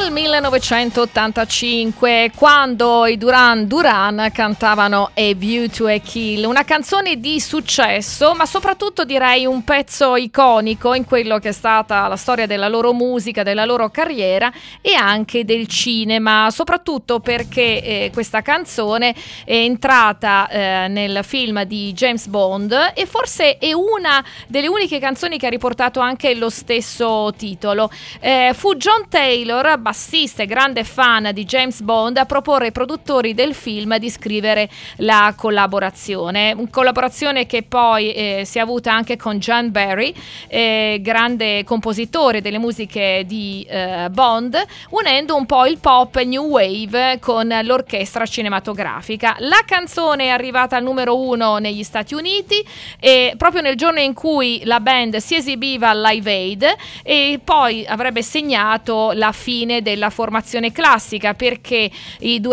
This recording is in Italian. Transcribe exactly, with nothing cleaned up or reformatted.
nel millenovecentottantacinque, quando i Duran Duran cantavano A View to a Kill, una canzone di successo, ma soprattutto direi un pezzo iconico in quello che è stata la storia della loro musica, della loro carriera e anche del cinema, soprattutto perché eh, questa canzone è entrata eh, nel film di James Bond e forse è una delle uniche canzoni che ha riportato anche lo stesso titolo. Eh, fu John Taylor, bassista e grande fan di James Bond, a proporre ai produttori del film di scrivere la collaborazione, una collaborazione che poi eh, si è avuta anche con John Barry, eh, grande compositore delle musiche di eh, Bond, unendo un po' il pop new wave con l'orchestra cinematografica. La canzone è arrivata al numero uno negli Stati Uniti e proprio nel giorno in cui la band si esibiva al Live Aid, e poi avrebbe segnato la fine della formazione classica, perché i due